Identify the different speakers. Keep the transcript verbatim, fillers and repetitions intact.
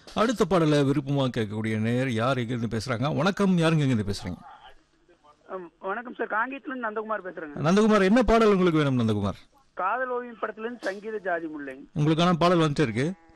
Speaker 1: அடுத்த பாடல விருப்பமா கேட்கக்கூடிய நேர் யார் எங்க இருந்து பேசுறாங்க? வணக்கம், யாருங்க எங்க இருந்து பேசுறீங்க?
Speaker 2: அம், வணக்கம் சார், காங்கேயத்துல இருந்து நந்தகுமார் பேசுறேங்க.
Speaker 1: நந்தகுமார், என்ன பாடல் உங்களுக்கு வேணும் நந்தகுமார்?
Speaker 2: காதல் ஓவியம் படத்துல இருந்து சங்கீத ஜாதி முல்லை.
Speaker 1: உங்களுக்கான பாடல் வந்துட்டு இருக்கு.